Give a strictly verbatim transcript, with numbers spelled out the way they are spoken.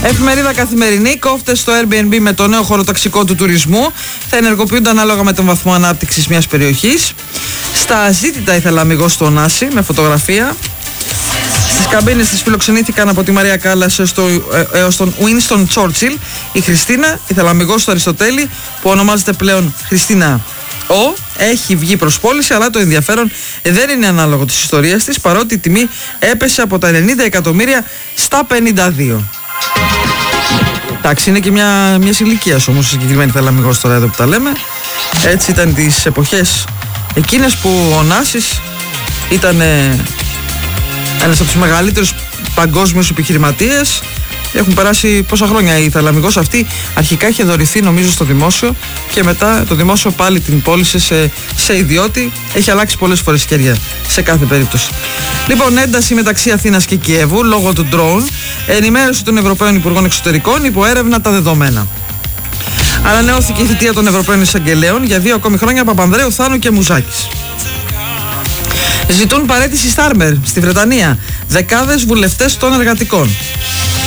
Εφημερίδα Καθημερινή. Κόφτες στο Airbnb με το νέο χωροταξικό του τουρισμού θα ενεργοποιούνται ανάλογα με τον βαθμό ανάπτυξης μιας περιοχής. Στα αζήτητα η Θαλαμιγός στο Ωνάση με φωτογραφία. Στις καμπίνες της φιλοξενήθηκαν από τη Μαρία Κάλλας έως τον Winston Churchill η Χριστίνα, η Θαλαμιγός στο Αριστοτέλη που ονομάζεται πλέον Χριστίνα Ο. Έχει βγει προς πώληση, αλλά το ενδιαφέρον δεν είναι ανάλογο της ιστορίας της, παρότι η τιμή έπεσε από τα ενενήντα εκατομμύρια στα πενήντα δύο. Εντάξει, είναι και μια, μια ηλικία όμως συγκεκριμένη Θαλαμιγός τώρα εδώ που τα λέμε. Έτσι ήταν τις εποχές εκείνες που ο Ωνάσης ήταν ε, ένας από τους μεγαλύτερους παγκόσμιους επιχειρηματίες. Έχουν περάσει πόσα χρόνια η Θαλαμιγός αυτή. Αρχικά είχε δωρηθεί νομίζω στο δημόσιο και μετά το δημόσιο πάλι την πώλησε σε, σε ιδιώτη. Έχει αλλάξει πολλές φορές χέρια σε κάθε περίπτωση. Λοιπόν, ένταση μεταξύ Αθήνας και Κιέβου λόγω του ντρόουν. Ενημέρωση των Ευρωπαίων Υπουργών Εξωτερικών υπό έρευνα τα δεδομένα. Ανανεώθηκε η θητεία των Ευρωπαίων Εισαγγελέων για δύο ακόμη χρόνια Παπανδρέου, Θάνου και Μουζάκης. Ζητούν παραίτηση Στάρμερ στη Βρετανία. Δεκάδες βουλευτές των εργατικών.